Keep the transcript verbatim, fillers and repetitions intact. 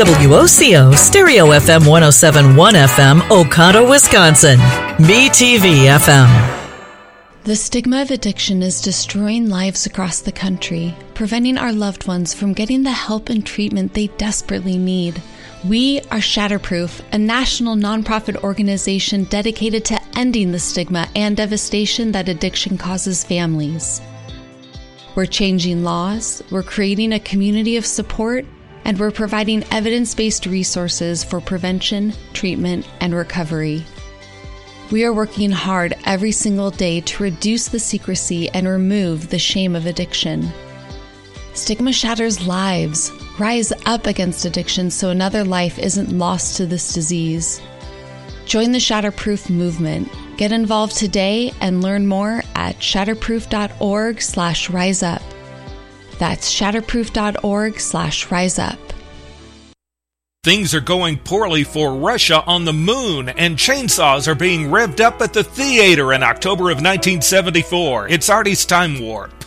W O C O Stereo F M one oh seven point one F M, Oconto, Wisconsin. B T V F M. The stigma of addiction is destroying lives across the country, preventing our loved ones from getting the help and treatment they desperately need. We are Shatterproof, a national nonprofit organization dedicated to ending the stigma and devastation that addiction causes families. We're changing laws, we're creating a community of support, and we're providing evidence-based resources for prevention, treatment, and recovery. We are working hard every single day to reduce the secrecy and remove the shame of addiction. Stigma shatters lives. Rise up against addiction so another life isn't lost to this disease. Join the Shatterproof movement. Get involved today and learn more at shatterproof.org slash rise up. That's shatterproof.org slash rise up. Things are going poorly for Russia on the moon, and chainsaws are being revved up at the theater in October of nineteen seventy-four. It's Artie's Time Warp.